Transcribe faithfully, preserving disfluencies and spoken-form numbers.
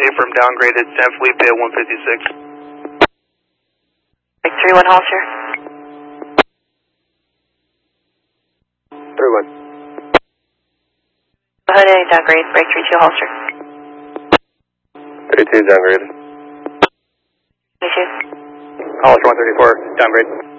from downgraded San Felipe at one fifty-six. Break three one Holster. three one. Go ahead and downgrade, break three two Holster. thirty-two downgraded. twenty-two. Holster one thirty-four, downgrade.